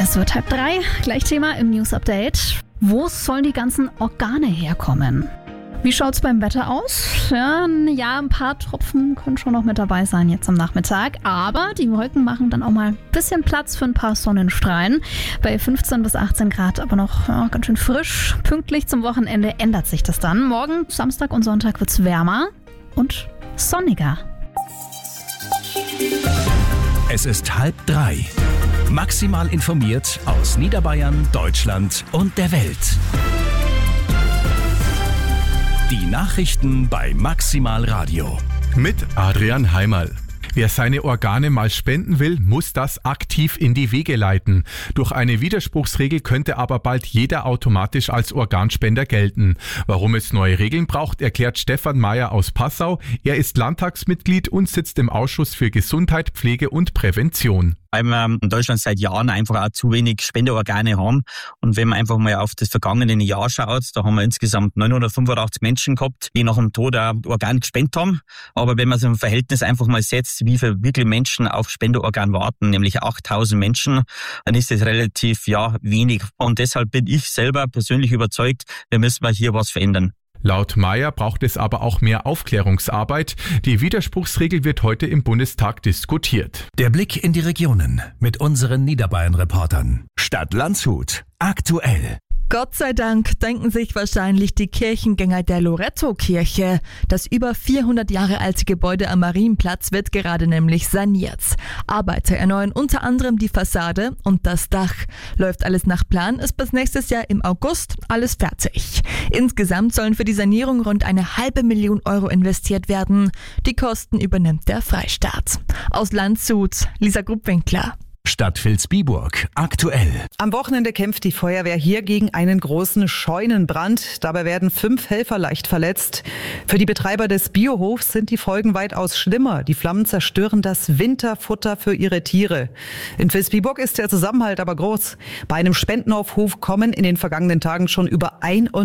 Es wird 2:30, gleich Thema im News Update. Wo sollen die ganzen Organe herkommen? Wie schaut's beim Wetter aus? Ja, ein paar Tropfen können schon noch mit dabei sein jetzt am Nachmittag. Aber die Wolken machen dann auch mal ein bisschen Platz für ein paar Sonnenstrahlen. Bei 15 bis 18 Grad aber noch ganz schön frisch. Pünktlich zum Wochenende ändert sich das dann. Morgen, Samstag und Sonntag wird's wärmer und sonniger. Es ist 2:30. Maximal informiert aus Niederbayern, Deutschland und der Welt. Die Nachrichten bei Maximal Radio. Mit Adrian Heimerl. Wer seine Organe mal spenden will, muss das aktiv in die Wege leiten. Durch eine Widerspruchsregel könnte aber bald jeder automatisch als Organspender gelten. Warum es neue Regeln braucht, erklärt Stefan Mayer aus Passau. Er ist Landtagsmitglied und sitzt im Ausschuss für Gesundheit, Pflege und Prävention. Weil wir in Deutschland seit Jahren einfach auch zu wenig Spenderorgane haben. Und wenn man einfach mal auf das vergangene Jahr schaut, da haben wir insgesamt 985 Menschen gehabt, die nach dem Tod ein Organ gespendet haben. Aber wenn man so ein Verhältnis einfach mal setzt, wie viele wirklich Menschen auf Spenderorgan warten, nämlich 8000 Menschen, dann ist das relativ wenig. Und deshalb bin ich selber persönlich überzeugt, wir müssen mal hier was verändern. Laut Mayer braucht es aber auch mehr Aufklärungsarbeit. Die Widerspruchsregel wird heute im Bundestag diskutiert. Der Blick in die Regionen mit unseren Niederbayern-Reportern. Stadt Landshut. Aktuell. Gott sei Dank denken sich wahrscheinlich die Kirchengänger der Loretto-Kirche. Das über 400 Jahre alte Gebäude am Marienplatz wird gerade nämlich saniert. Arbeiter erneuern unter anderem die Fassade und das Dach. Läuft alles nach Plan, ist bis nächstes Jahr im August alles fertig. Insgesamt sollen für die Sanierung rund 500.000 Euro investiert werden. Die Kosten übernimmt der Freistaat. Aus Landshut, Lisa Gruppwinkler. Stadt Vilsbiburg. Aktuell. Am Wochenende kämpft die Feuerwehr hier gegen einen großen Scheunenbrand. Dabei werden 5 Helfer leicht verletzt. Für die Betreiber des Biohofs sind die Folgen weitaus schlimmer. Die Flammen zerstören das Winterfutter für ihre Tiere. In Vilsbiburg ist der Zusammenhalt aber groß. Bei einem Spendenaufruf kommen in den vergangenen Tagen schon über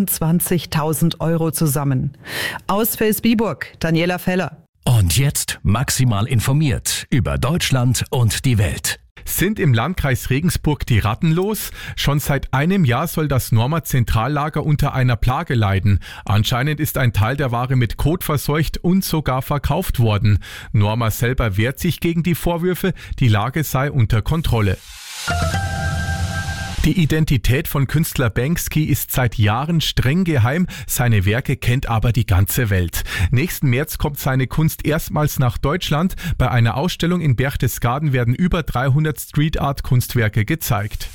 21.000 Euro zusammen. Aus Vilsbiburg, Daniela Feller. Und jetzt maximal informiert über Deutschland und die Welt. Sind im Landkreis Regensburg die Ratten los? Schon seit einem Jahr soll das Norma Zentrallager unter einer Plage leiden. Anscheinend ist ein Teil der Ware mit Kot verseucht und sogar verkauft worden. Norma selber wehrt sich gegen die Vorwürfe, die Lage sei unter Kontrolle. Die Identität von Künstler Banksy ist seit Jahren streng geheim, seine Werke kennt aber die ganze Welt. Nächsten März kommt seine Kunst erstmals nach Deutschland. Bei einer Ausstellung in Berchtesgaden werden über 300 Street-Art-Kunstwerke gezeigt.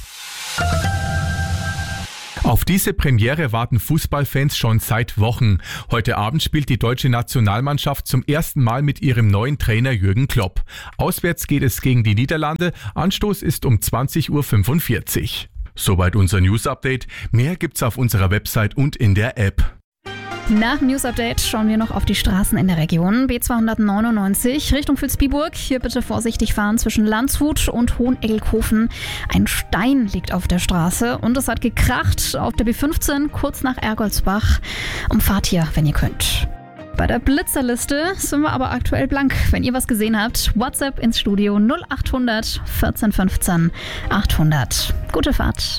Auf diese Premiere warten Fußballfans schon seit Wochen. Heute Abend spielt die deutsche Nationalmannschaft zum ersten Mal mit ihrem neuen Trainer Jürgen Klopp. Auswärts geht es gegen die Niederlande. Anstoß ist um 20.45 Uhr. Soweit unser News-Update. Mehr gibt's auf unserer Website und in der App. Nach dem News Update schauen wir noch auf die Straßen in der Region. B299 Richtung Vilsbiburg. Hier bitte vorsichtig fahren zwischen Landshut und Hoheneggelkofen. Ein Stein liegt auf der Straße und es hat gekracht auf der B15 kurz nach Ergoldsbach. Umfahrt hier, wenn ihr könnt. Bei der Blitzerliste sind wir aber aktuell blank. Wenn ihr was gesehen habt, WhatsApp ins Studio 0800 14 15 800. Gute Fahrt.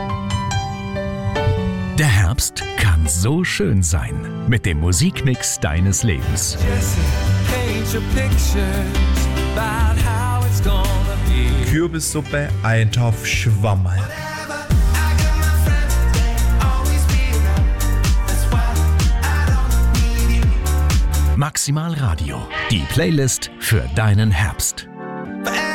Der Herbst kann so schön sein mit dem Musikmix deines Lebens. Kürbissuppe, Eintopf, Schwammerl. Maximal Radio, die Playlist für deinen Herbst.